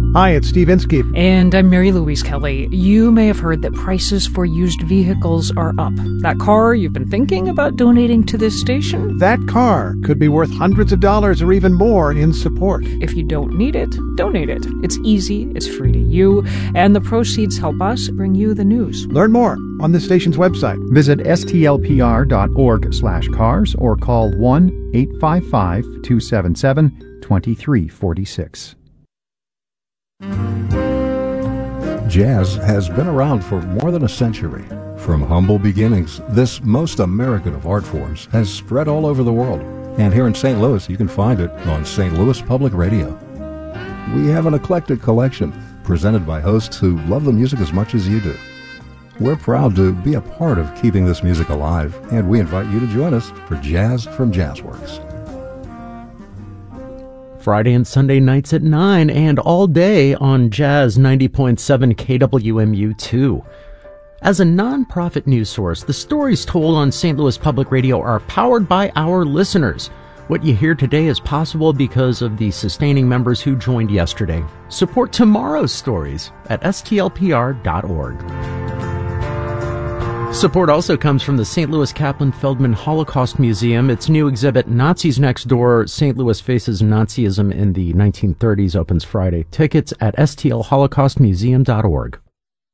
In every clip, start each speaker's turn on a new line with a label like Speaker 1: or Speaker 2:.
Speaker 1: Hi, it's Steve Inskeep.
Speaker 2: And I'm Mary Louise Kelly. You may have heard that prices for used vehicles are up. That car you've been thinking about donating to this station?
Speaker 1: That car could be worth hundreds of dollars or even more in support.
Speaker 2: If you don't need it, donate it. It's easy, it's free to you, and the proceeds help us bring you the news.
Speaker 1: Learn more on the station's website.
Speaker 3: Visit stlpr.org/cars or call 1-855-277-2346.
Speaker 4: Jazz has been around for more than a century. From humble beginnings, this most American of art forms has spread all over the world. And here in St. Louis, you can find it on St. Louis Public Radio. We have an eclectic collection presented by hosts who love the music as much as you do. We're proud to be a part of keeping this music alive, and we invite you to join us for Jazz from Jazzworks.
Speaker 5: Friday and Sunday nights at 9 and all day on Jazz 90.7 KWMU2. As a nonprofit news source, the stories told on St. Louis Public Radio are powered by our listeners. What you hear today is possible because of the sustaining members who joined yesterday. Support tomorrow's stories at stlpr.org. Support also comes from the St. Louis Kaplan Feldman Holocaust Museum. Its new exhibit, Nazis Next Door, St. Louis Faces Nazism in the 1930s, opens Friday. Tickets at stlholocaustmuseum.org.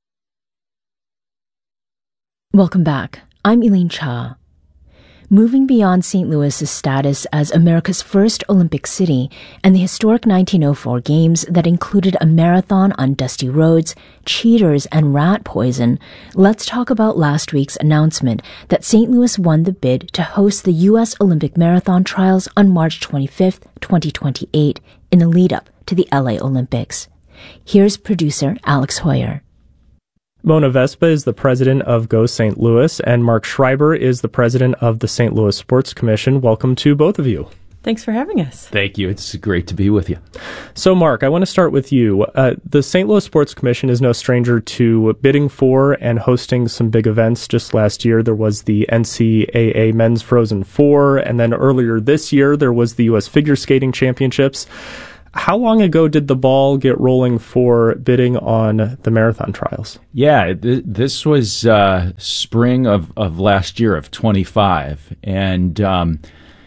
Speaker 6: Welcome back. I'm Elaine Cha. Moving beyond St. Louis's status as America's first Olympic city and the historic 1904 Games that included a marathon on dusty roads, cheaters, and rat poison, let's talk about last week's announcement that St. Louis won the bid to host the U.S. Olympic Marathon Trials on March 25th, 2028, in the lead-up to the LA Olympics. Here's producer Alex Hoyer.
Speaker 7: Mona Vespa is the president of Go St. Louis, and Mark Schreiber is the president of the St. Louis Sports Commission. Welcome to both of you.
Speaker 8: Thanks for having us.
Speaker 9: Thank you. It's great to be with you.
Speaker 7: So, Mark, I want to start with you. The St. Louis Sports Commission is no stranger to bidding for and hosting some big events. Just last year, there was the NCAA Men's Frozen Four, and then earlier this year, there was the U.S. Figure Skating Championships. How long ago did the ball get rolling for bidding on the marathon trials?
Speaker 9: Yeah, this was spring of last year of 25, and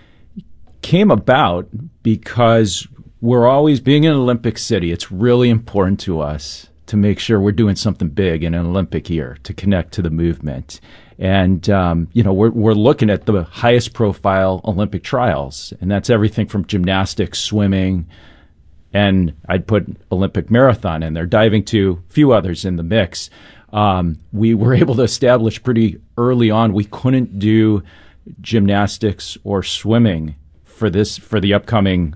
Speaker 9: came about because we're always, being an Olympic city, it's really important to us to make sure we're doing something big in an Olympic year to connect to the movement. And, we're looking at the highest profile Olympic trials, and that's everything from gymnastics, swimming, and I'd put Olympic marathon in there, diving to a few others in the mix. We were able to establish pretty early on we couldn't do gymnastics or swimming for the upcoming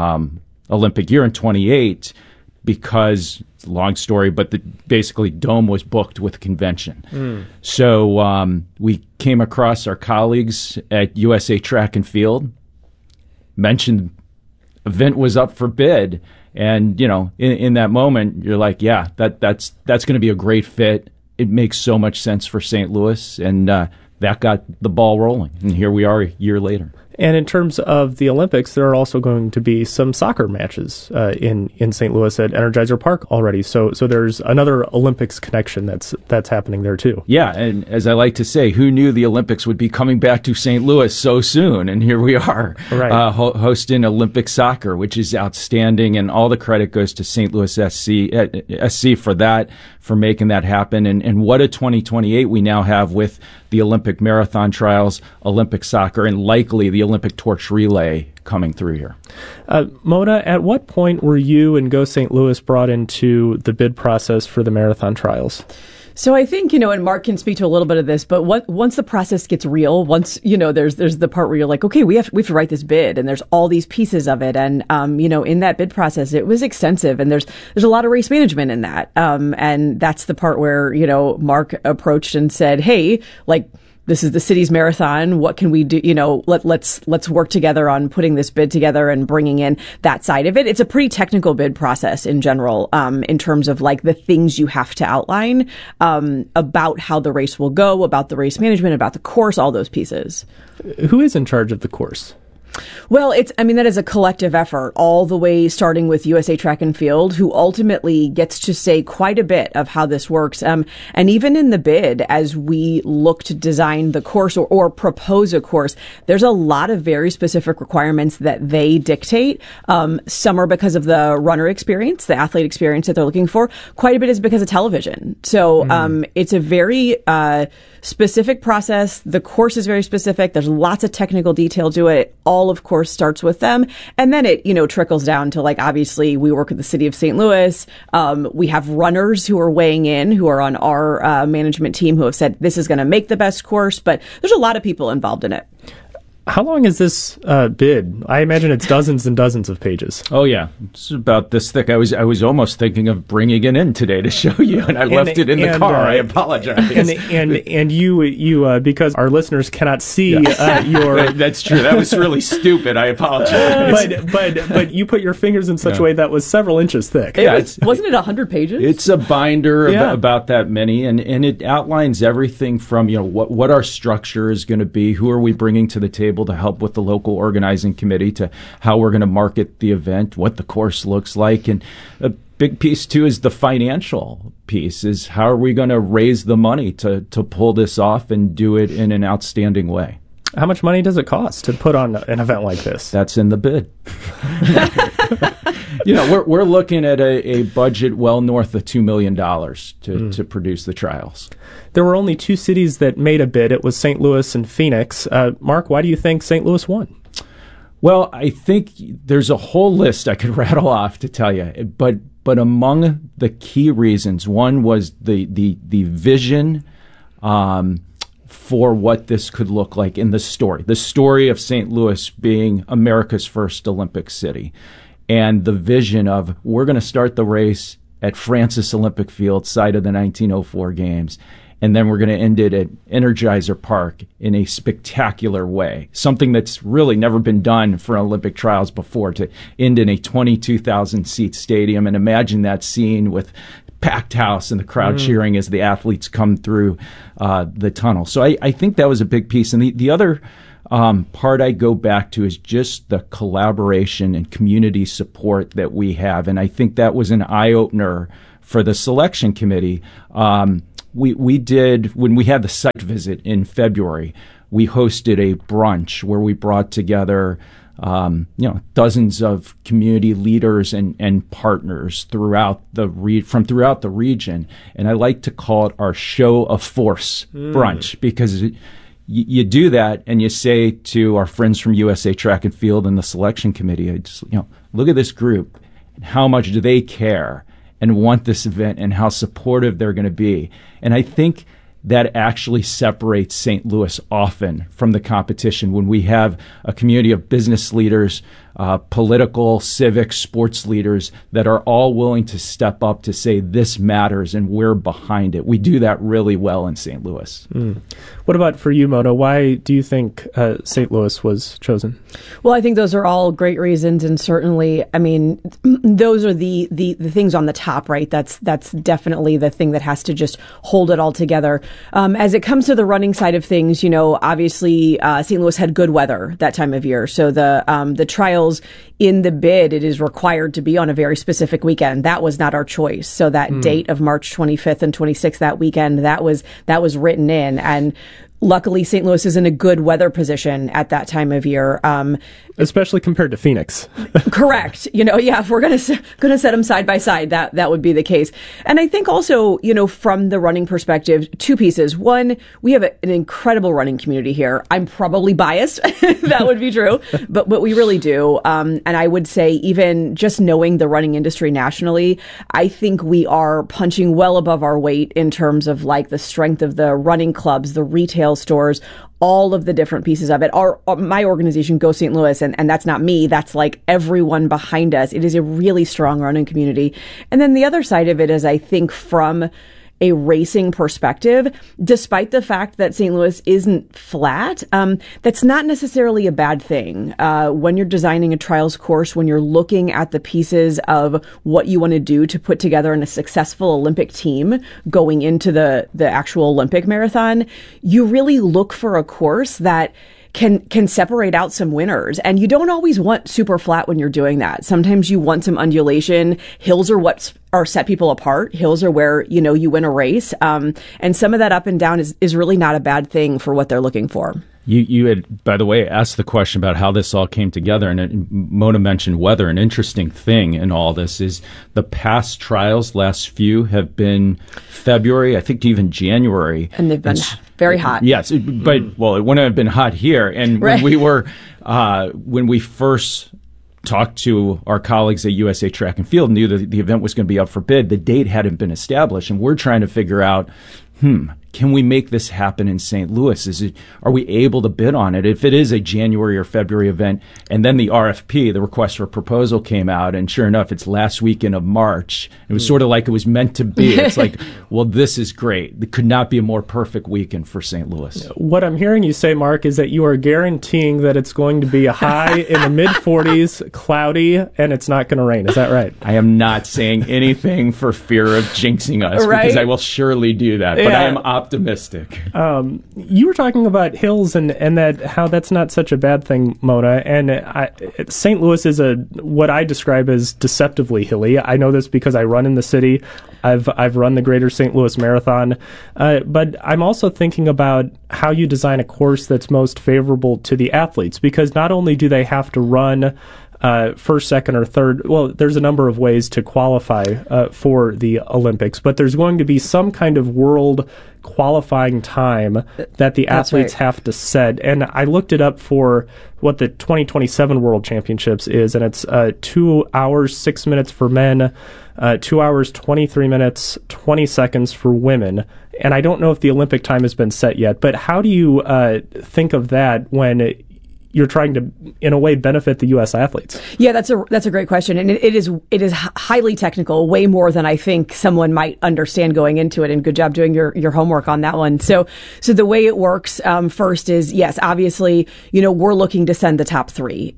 Speaker 9: Olympic year in 28 because, long story, but basically Dome was booked with convention. So we came across our colleagues at USA Track and Field, mentioned event was up for bid, and in that moment you're like, yeah, that's going to be a great fit. It makes so much sense for St. Louis, and that got the ball rolling, and here we are a year later.
Speaker 7: And in terms of the Olympics, there are also going to be some soccer matches in St. Louis at Energizer Park already. So there's another Olympics connection that's happening there too.
Speaker 9: Yeah, and as I like to say, who knew the Olympics would be coming back to St. Louis so soon? And here we are, right. Hosting Olympic soccer, which is outstanding, and all the credit goes to St. Louis SC for that, for making that happen. And what a 2028 we now have with the Olympic marathon trials, Olympic soccer, and likely the Olympic torch relay coming through here.
Speaker 7: Mona, at what point were you and Go St. Louis brought into the bid process for the marathon trials?
Speaker 8: So I think, and Mark can speak to a little bit of this, but once the process gets real, once, there's the part where you're like, okay, we have to write this bid, and there's all these pieces of it. And, in that bid process, it was extensive, and there's a lot of race management in that. And that's the part where, Mark approached and said, hey, this is the city's marathon. What can we do? Let's work together on putting this bid together and bringing in that side of it. It's a pretty technical bid process in general, in terms of the things you have to outline, about how the race will go, about the race management, about the course, all those pieces.
Speaker 7: Who is in charge of the course?
Speaker 8: Well, that is a collective effort, all the way starting with USA Track and Field, who ultimately gets to say quite a bit of how this works. And even in the bid, as we look to design the course or propose a course, there's a lot of very specific requirements that they dictate. Some are because of the runner experience, the athlete experience that they're looking for. Quite a bit is because of television. So it's a very specific process. The course is very specific. There's lots of technical detail to it. All, of course, starts with them. And then it, trickles down to, obviously, we work with the city of St. Louis. We have runners who are weighing in, who are on our management team, who have said this is going to make the best course. But there's a lot of people involved in it.
Speaker 7: How long is this bid? I imagine it's dozens and dozens of pages.
Speaker 9: Oh yeah, it's about this thick. I was almost thinking of bringing it in today to show you, and I left it in the car. I apologize.
Speaker 7: And you because our listeners cannot see your.
Speaker 9: That's true. That was really stupid. I apologize.
Speaker 7: But you put your fingers in such a way that was several inches thick.
Speaker 8: Wasn't it 100 pages?
Speaker 9: It's a binder about that many, and it outlines everything from what our structure is going to be, who are we bringing to the table to help with the local organizing committee, to how we're going to market the event, what the course looks like. And a big piece, too, is the financial piece, is how are we going to raise the money to pull this off and do it in an outstanding way.
Speaker 7: How much money does it cost to put on an event like this?
Speaker 9: That's in the bid. We're looking at a budget well north of $2 million to produce the trials.
Speaker 7: There were only two cities that made a bid. It was St. Louis and Phoenix. Mark, why do you think St. Louis won?
Speaker 9: Well, I think there's a whole list I could rattle off to tell you, but among the key reasons, one was the vision for what this could look like in the story of St. Louis being America's first Olympic city, and the vision of we're going to start the race at Francis Olympic Field, site of the 1904 Games, and then we're going to end it at Energizer Park in a spectacular way, something that's really never been done for Olympic trials before, to end in a 22,000-seat stadium. And imagine that scene with packed house and the crowd cheering as the athletes come through the tunnel. So I think that was a big piece. And the other part I go back to is just the collaboration and community support that we have. And I think that was an eye-opener for the selection committee. We did, when we had the site visit in February, we hosted a brunch where we brought together dozens of community leaders and partners throughout the region. And I like to call it our show of force brunch, because you do that and you say to our friends from USA Track and Field and the selection committee, look at this group, and how much do they care and want this event and how supportive they're going to be. And I think that actually separates St. Louis often from the competition when we have a community of business leaders, political, civic, sports leaders that are all willing to step up to say this matters and we're behind it. We do that really well in St. Louis.
Speaker 7: What about for you, Mona? Why do you think St. Louis was chosen?
Speaker 8: Well, I think those are all great reasons, and certainly, those are the things on the top, right? That's definitely the thing that has to just hold it all together. As it comes to the running side of things, obviously St. Louis had good weather that time of year, so the trials in the bid, it is required to be on a very specific weekend. That was not our choice. So that date of March 25th and 26th, that weekend, that was written in. And luckily, St. Louis is in a good weather position at that time of year.
Speaker 7: Especially compared to Phoenix.
Speaker 8: Correct. If we're going to set them side by side, that would be the case. And I think also, from the running perspective, two pieces. One, we have an incredible running community here. I'm probably biased. That would be true. But we really do. And I would say even just knowing the running industry nationally, I think we are punching well above our weight in terms of the strength of the running clubs, the retail stores, all of the different pieces of it. My organization, Go St. Louis, and that's not me, that's everyone behind us. It is a really strong running community. And then the other side of it is, I think, from a racing perspective, despite the fact that St. Louis isn't flat, that's not necessarily a bad thing. When you're designing a trials course, when you're looking at the pieces of what you want to do to put together a successful Olympic team going into the actual Olympic marathon, you really look for a course that can separate out some winners. And you don't always want super flat when you're doing that. Sometimes you want some undulation. Hills are what are set people apart. Hills are where, you win a race. And some of that up and down is really not a bad thing for what they're looking for.
Speaker 9: You had, by the way, asked the question about how this all came together, and Mona mentioned weather. An interesting thing in all this is the past trials, last few, have been February, I think even January.
Speaker 8: And they've been very hot.
Speaker 9: Yes, but, it wouldn't have been hot here. And
Speaker 8: right.
Speaker 9: When we first talked to our colleagues at USA Track and Field, knew that the event was going to be up for bid. The date hadn't been established, and we're trying to figure out, can we make this happen in St. Louis? Are we able to bid on it? If it is a January or February event, and then the RFP, the request for proposal, came out, and sure enough, it's last weekend of March. It was sort of like it was meant to be. It's like, well, this is great. It could not be a more perfect weekend for St. Louis.
Speaker 7: What I'm hearing you say, Mark, is that you are guaranteeing that it's going to be a high in the mid-40s, cloudy, and it's not going to rain. Is that right?
Speaker 9: I am not saying anything for fear of jinxing us,
Speaker 8: right?
Speaker 9: Because I will surely do that. But I am optimistic.
Speaker 7: You were talking about hills and that how that's not such a bad thing, Mona. And St. Louis is what I describe as deceptively hilly. I know this because I run in the city. I've run the Greater St. Louis Marathon. But I'm also thinking about how you design a course that's most favorable to the athletes, because not only do they have to run first, second, or third. Well, there's a number of ways to qualify for the Olympics, but there's going to be some kind of world qualifying time that the athletes have to set. And I looked it up for what the 2027 World Championships is, and it's 2 hours, 6 minutes for men, 2 hours, 23 minutes, 20 seconds for women. And I don't know if the Olympic time has been set yet, but how do you think of that when you're trying to, in a way, benefit the U.S. athletes? Yeah,
Speaker 8: that's a great question, and it is highly technical, way more than I think someone might understand going into it. And good job doing your homework on that one. So the way it works, first is, yes, obviously, we're looking to send the top three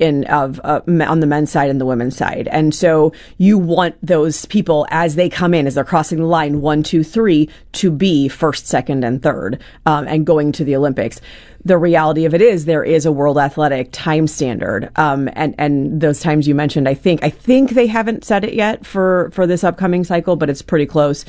Speaker 8: on the men's side and the women's side, and so you want those people as they come in, as they're crossing the line, 1, 2, 3, to be first, second, and third, and going to the Olympics. The reality of it is there is a world athletic time standard. And those times you mentioned, I think they haven't set it yet for this upcoming cycle, but it's pretty close.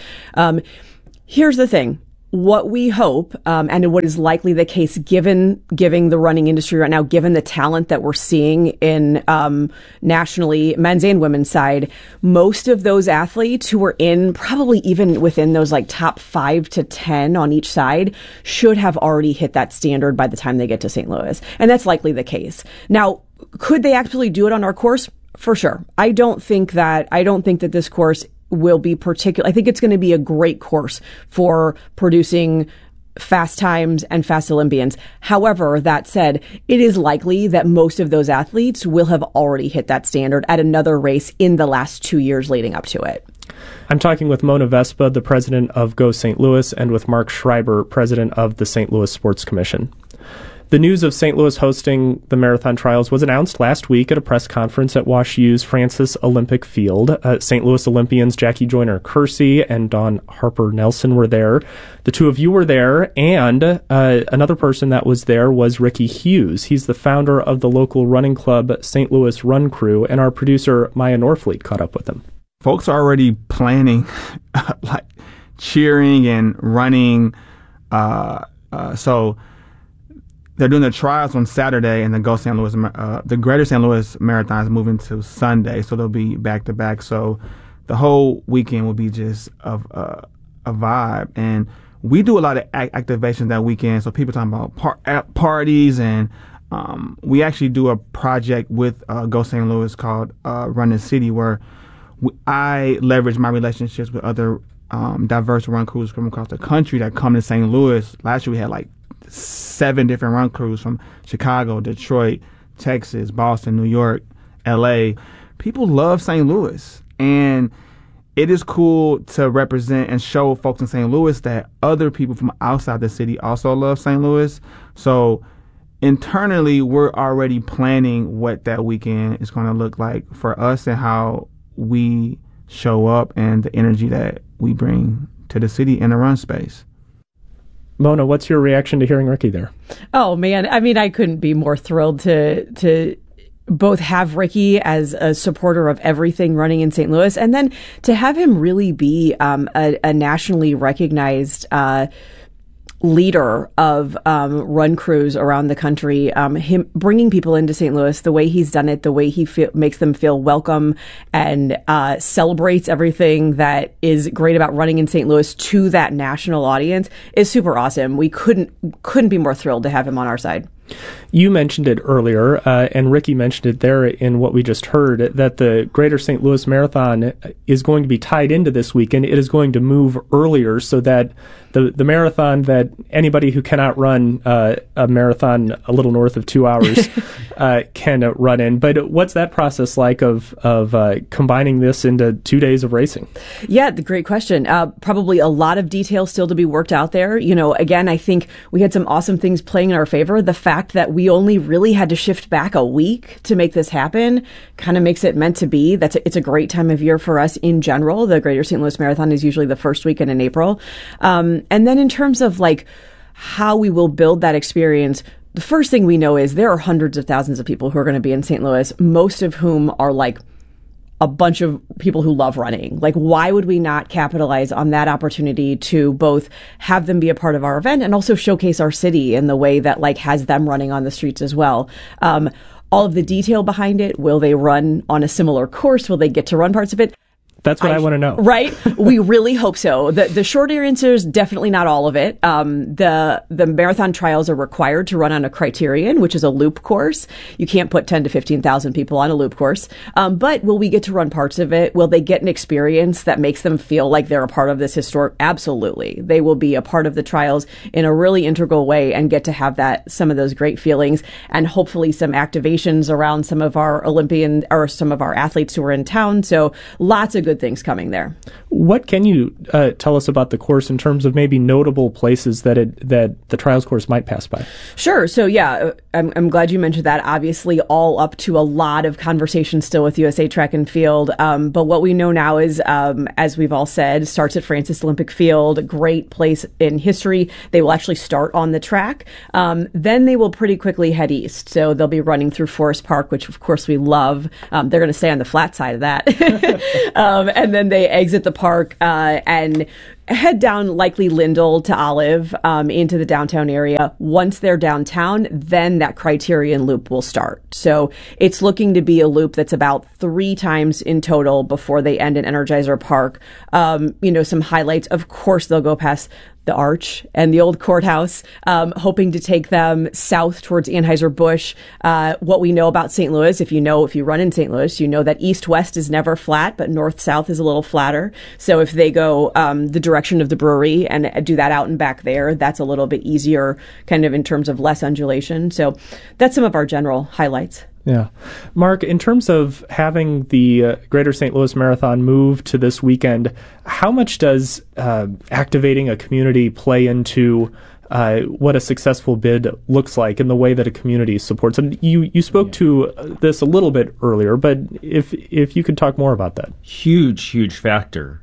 Speaker 8: Here's the thing. What we hope, and what is likely the case given the running industry right now, given the talent that we're seeing in nationally, men's and women's side, most of those athletes who are in probably even within those like top 5 to 10 on each side should have already hit that standard by the time they get to St. Louis. And that's likely the case. Now, could they actually do it on our course? For sure. I don't think that this course will be particular. I think it's going to be a great course for producing fast times and fast Olympians. However, that said, it is likely that most of those athletes will have already hit that standard at another race in the last 2 years leading up to it.
Speaker 7: I'm talking with Mona Vespa, the president of Go St. Louis, and with Mark Schreiber, president of the St. Louis Sports Commission. The news of St. Louis hosting the marathon trials was announced last week at a press conference at Wash U's Francis Olympic Field. St. Louis Olympians Jackie Joyner-Kersee and Dawn Harper-Nelson were there. The two of you were there, and another person that was there was Ricky Hughes. He's the founder of the local running club St. Louis Run Crew, and our producer Maya Norfleet caught up with him.
Speaker 3: Folks are already planning, like cheering and running, so they're doing the trials on Saturday, and the the Greater St. Louis Marathon is moving to Sunday, so they'll be back to back. So the whole weekend will be just a vibe, and we do a lot of activations that weekend. So people talking about parties, and we actually do a project with Go St. Louis called Run the City, where I leverage my relationships with other diverse run crews from across the country that come to St. Louis. Last year we had like 7 different run crews from Chicago, Detroit, Texas, Boston, New York, LA. People love St. Louis, and it is cool to represent and show folks in St. Louis that other people from outside the city also love St. Louis. So internally, we're already planning what that weekend is going to look like for us and how we show up and the energy that we bring to the city in the run space.
Speaker 7: Mona, what's your reaction to hearing Ricky there?
Speaker 8: Oh man, I mean, I couldn't be more thrilled to both have Ricky as a supporter of everything running in St. Louis, and then to have him really be a nationally recognized leader of run crews around the country. Him bringing people into St. Louis, the way he's done it, the way he makes them feel welcome and celebrates everything that is great about running in St. Louis to that national audience is super awesome. We couldn't be more thrilled to have him on our side.
Speaker 7: You mentioned it earlier, and Ricky mentioned it there in what we just heard, that the Greater St. Louis Marathon is going to be tied into this weekend. It is going to move earlier so that the marathon that anybody who cannot run a marathon a little north of 2 hours can run in. But what's that process like of combining this into 2 days of racing?
Speaker 8: Yeah, the great question. Probably a lot of details still to be worked out there. You know, again, I think we had some awesome things playing in our favor. The fact that we only really had to shift back a week to make this happen kind of makes it meant to be. It's a great time of year for us in general. The Greater St. Louis Marathon is usually the first weekend in April. And then in terms of like how we will build that experience, the first thing we know is there are hundreds of thousands of people who are going to be in St. Louis, most of whom are like a bunch of people who love running. Like, why would we not capitalize on that opportunity to both have them be a part of our event and also showcase our city in the way that like has them running on the streets as well? All of the detail behind it, will they run on a similar course? Will they get to run parts of it?
Speaker 7: That's what I want to know.
Speaker 8: Right? We really hope so. The short answer is definitely not all of it. The marathon trials are required to run on a criterion, which is a loop course. You can't put 10 to 15,000 people on a loop course. But will we get to run parts of it? Will they get an experience that makes them feel like they're a part of this historic? Absolutely. They will be a part of the trials in a really integral way and get to have some of those great feelings and hopefully some activations around some of our Olympian or some of our athletes who are in town. So lots of good things coming there.
Speaker 7: What can you tell us about the course in terms of maybe notable places that the trials course might pass by? Sure.
Speaker 8: So yeah, I'm glad you mentioned that. Obviously, all up to a lot of conversation still with USA Track and Field. But what we know now is, as we've all said, starts at Francis Olympic Field, a great place in history. They will actually start on the track. Then they will pretty quickly head east. So they'll be running through Forest Park, which of course we love. They're going to stay on the flat side of that. And then they exit the park and head down likely Lindell to Olive into the downtown area. Once they're downtown, then that Criterion loop will start. So it's looking to be a loop that's about 3 times in total before they end in Energizer Park. Some highlights. Of course, they'll go past the Arch and the old courthouse, hoping to take them south towards Anheuser-Busch. What we know about St. Louis, if you run in St. Louis, you know that east-west is never flat, but north-south is a little flatter. So if they go the direction of the brewery and do that out and back there, that's a little bit easier kind of in terms of less undulation. So that's some of our general highlights.
Speaker 7: Yeah. Mark, in terms of having the Greater St. Louis Marathon move to this weekend, how much does activating a community play into what a successful bid looks like in the way that a community supports it? You spoke to this a little bit earlier, but if you could talk more about that.
Speaker 9: Huge factor.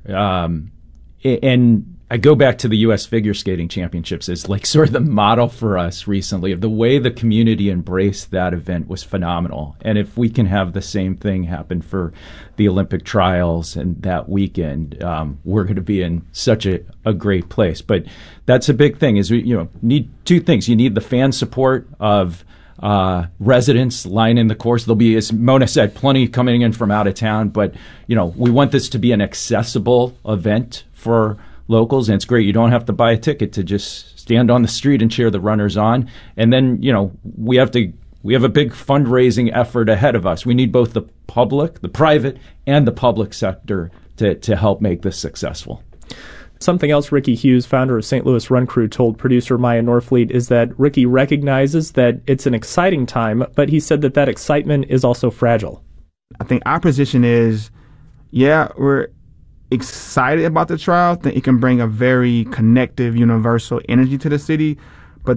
Speaker 9: And I go back to the U.S. Figure Skating Championships as like sort of the model for us recently of the way the community embraced that event was phenomenal. And if we can have the same thing happen for the Olympic trials and that weekend, we're going to be in such a great place. But that's a big thing is we need 2 things. You need the fan support of residents lining the course. There'll be, as Mona said, plenty coming in from out of town. But, we want this to be an accessible event for locals, and it's great. You don't have to buy a ticket to just stand on the street and cheer the runners on. And then, we have a big fundraising effort ahead of us. We need both the public, the private, and the public sector to help make this successful.
Speaker 7: Something else Ricky Hughes, founder of St. Louis Run Crew, told producer Maya Norfleet is that Ricky recognizes that it's an exciting time, but he said that excitement is also fragile.
Speaker 3: I think our position is, we're excited about the trial. I think it can bring a very connective, universal energy to the city, but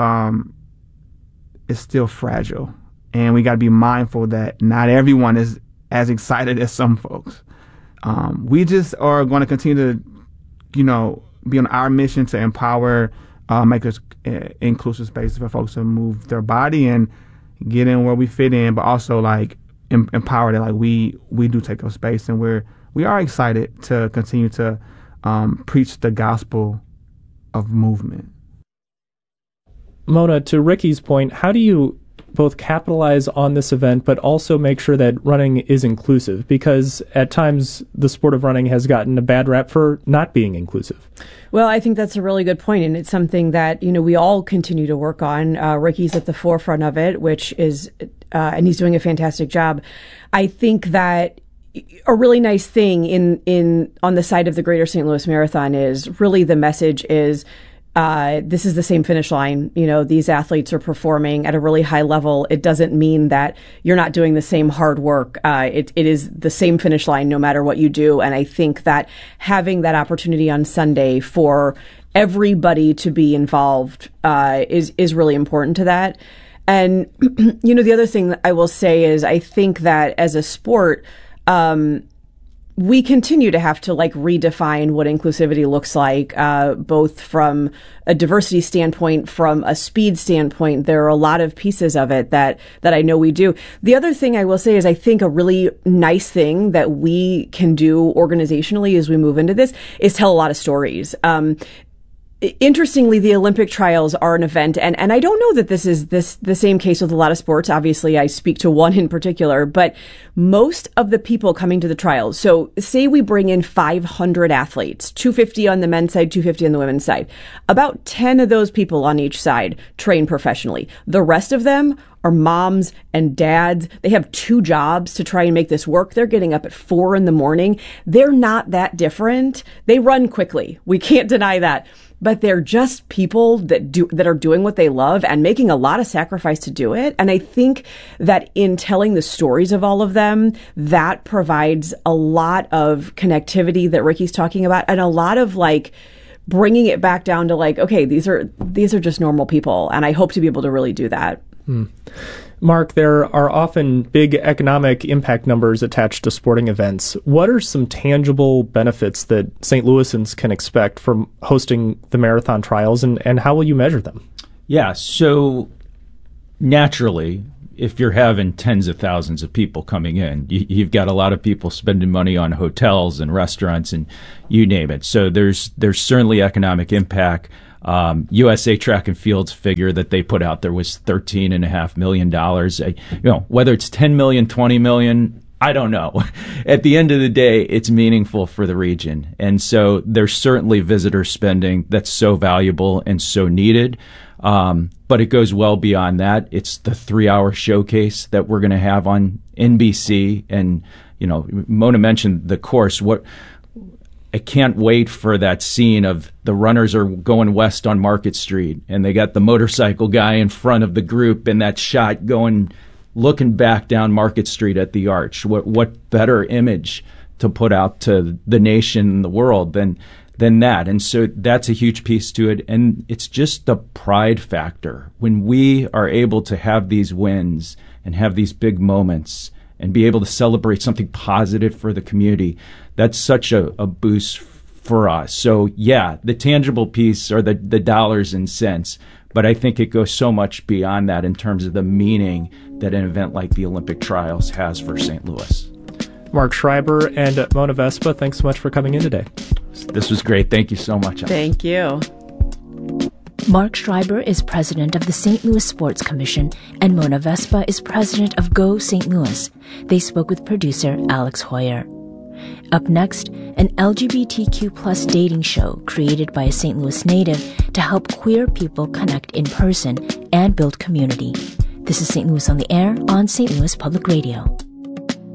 Speaker 3: it's still fragile. And we got to be mindful that not everyone is as excited as some folks. We just are going to continue to, be on our mission to empower make us inclusive spaces for folks to move their body and get in where we fit in, but also like empower that like we do take up space, and we are excited to continue to preach the gospel of movement.
Speaker 7: Mona, to Ricky's point, how do you both capitalize on this event but also make sure that running is inclusive? Because at times the sport of running has gotten a bad rap for not being inclusive.
Speaker 8: Well, I think that's a really good point, and it's something that, we all continue to work on. Ricky's at the forefront of it, which is, and he's doing a fantastic job. I think that a really nice thing on the side of the Greater St. Louis Marathon is really the message is, this is the same finish line. These athletes are performing at a really high level. It doesn't mean that you're not doing the same hard work. It is the same finish line no matter what you do. And I think that having that opportunity on Sunday for everybody to be involved is really important to that. And, the other thing that I will say is I think that as a sport, we continue to have to redefine what inclusivity looks like, both from a diversity standpoint, from a speed standpoint. There are a lot of pieces of it that I know we do. The other thing I will say is I think a really nice thing that we can do organizationally as we move into this is tell a lot of stories. Interestingly, the Olympic trials are an event, and I don't know that this is the same case with a lot of sports. Obviously, I speak to one in particular, but most of the people coming to the trials, so say we bring in 500 athletes, 250 on the men's side, 250 on the women's side. About 10 of those people on each side train professionally. The rest of them are moms and dads. They have 2 jobs to try and make this work. They're getting up at 4 a.m. They're not that different. They run quickly. We can't deny that. But they're just people that are doing what they love and making a lot of sacrifice to do it. And I think that in telling the stories of all of them, that provides a lot of connectivity that Ricky's talking about, and a lot of bringing it back down to okay, these are just normal people. And I hope to be able to really do that.
Speaker 7: Mark, there are often big economic impact numbers attached to sporting events. What are some tangible benefits that St. Louisans can expect from hosting the marathon trials, and how will you measure them?
Speaker 9: Yeah, so naturally, if you're having tens of thousands of people coming in, you've got a lot of people spending money on hotels and restaurants and you name it. So there's certainly economic impact. USA Track and Field's figure that they put out there was $13.5 million. Whether it's 10 million, 20 million, I don't know. At the end of the day, it's meaningful for the region. And so there's certainly visitor spending that's so valuable and so needed. But it goes well beyond that. It's the 3-hour showcase that we're going to have on NBC. And, Mona mentioned the course. I can't wait for that scene of the runners are going west on Market Street and they got the motorcycle guy in front of the group and that shot looking back down Market Street at the arch. What better image to put out to the nation and the world than that? And so that's a huge piece to it. And it's just the pride factor. When we are able to have these wins and have these big moments and be able to celebrate something positive for the community, that's such a boost for us. So yeah, the tangible piece are the dollars and cents, but I think it goes so much beyond that in terms of the meaning that an event like the Olympic Trials has for St. Louis.
Speaker 7: Mark Schreiber and Mona Vespa, thanks so much for coming in today.
Speaker 9: This was great. Thank you so much.
Speaker 8: Thank you.
Speaker 6: Mark Schreiber is president of the St. Louis Sports Commission, and Mona Vespa is president of Go St. Louis. They spoke with producer Alex Hoyer. Up next, an LGBTQ+ dating show created by a St. Louis native to help queer people connect in person and build community. This is St. Louis on the Air on St. Louis Public Radio.